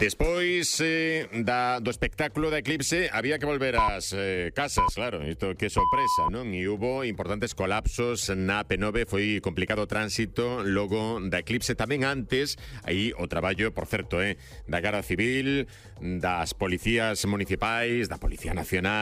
Despois do espectáculo da Eclipse había que volver ás casas, claro, isto que sorpresa, non? E hubo importantes colapsos na P9, foi complicado o tránsito logo da Eclipse, tamén antes, aí o traballo, por certo, da Garda Civil, das policías municipais, da Policía Nacional,